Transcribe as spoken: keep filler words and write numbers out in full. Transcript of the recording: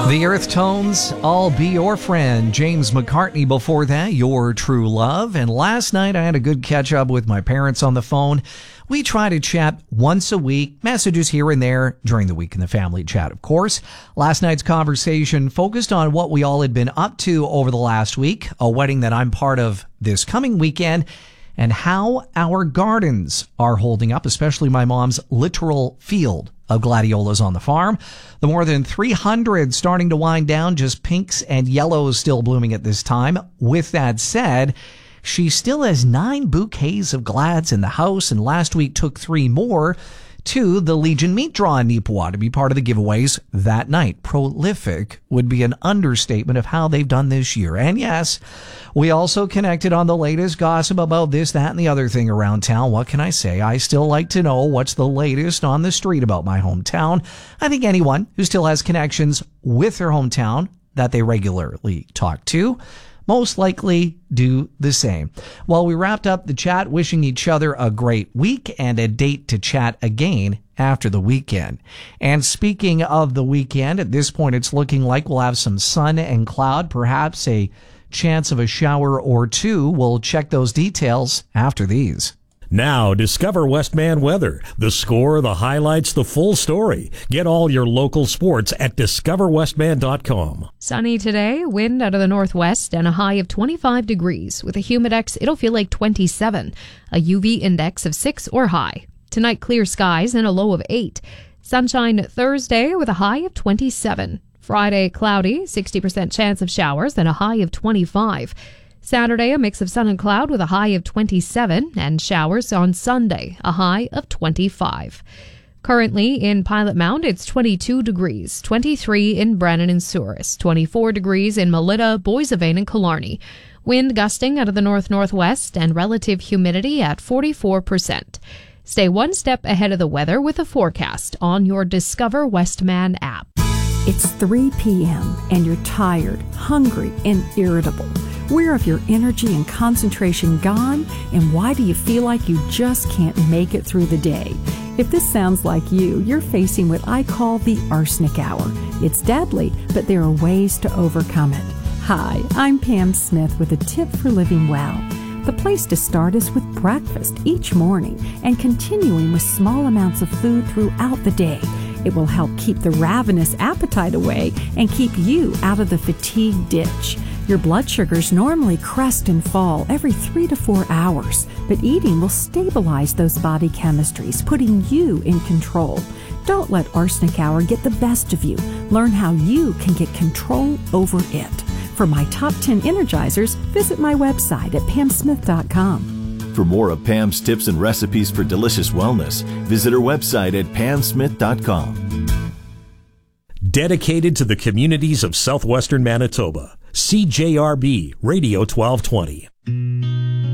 The Earth Tones, I'll Be Your Friend. James McCartney before that, Your True Love. And last night I had a good catch up with my parents on the phone. We try to chat once a week, messages here and there during the week in the family chat, of course. Last night's conversation focused on what we all had been up to over the last week, a wedding that I'm part of this coming weekend, and how our gardens are holding up, especially my mom's literal field of gladiolas on the farm. The more than three hundred starting to wind down, just pinks and yellows still blooming at this time. With that said, she still has nine bouquets of glads in the house, and last week took three more to the Legion meat draw in Neepawa to be part of the giveaways that night. Prolific would be an understatement of how they've done this year. And yes, we also connected on the latest gossip about this, that, and the other thing around town. What can I say? I still like to know what's the latest on the street about my hometown. I think anyone who still has connections with their hometown that they regularly talk to most likely do the same. Well, we wrapped up the chat wishing each other a great week and a date to chat again after the weekend. And speaking of the weekend, at this point it's looking like we'll have some sun and cloud, perhaps a chance of a shower or two. We'll check those details after these. Now, discover Westman weather. The score, the highlights, the full story. Get all your local sports at discover westman dot com. Sunny today, wind out of the northwest, and a high of twenty-five degrees. With a humidex, it'll feel like twenty-seven. A U V index of six or high. Tonight, clear skies and a low of eight. Sunshine Thursday with a high of twenty-seven. Friday, cloudy, sixty percent chance of showers and a high of twenty-five. Saturday, a mix of sun and cloud with a high of twenty-seven, and showers on Sunday, a high of twenty-five. Currently in Pilot Mound, it's twenty-two degrees, twenty-three in Brennan and Souris, twenty-four degrees in Melita, Boissevain, and Killarney. Wind gusting out of the north-northwest and relative humidity at forty-four percent. Stay one step ahead of the weather with a forecast on your Discover Westman app. It's three p.m. and you're tired, hungry, and irritable. Where have your energy and concentration gone, and why do you feel like you just can't make it through the day? If this sounds like you, you're facing what I call the arsenic hour. It's deadly, but there are ways to overcome it. Hi, I'm Pam Smith with a tip for living well. The place to start is with breakfast each morning and continuing with small amounts of food throughout the day. It will help keep the ravenous appetite away and keep you out of the fatigue ditch. Your blood sugars normally crest and fall every three to four hours, but eating will stabilize those body chemistries, putting you in control. Don't let arsenic hour get the best of you. Learn how you can get control over it. For my top ten energizers, visit my website at pam smith dot com. For more of Pam's tips and recipes for delicious wellness, visit her website at pam smith dot com. Dedicated to the communities of southwestern Manitoba, C J R B Radio twelve twenty.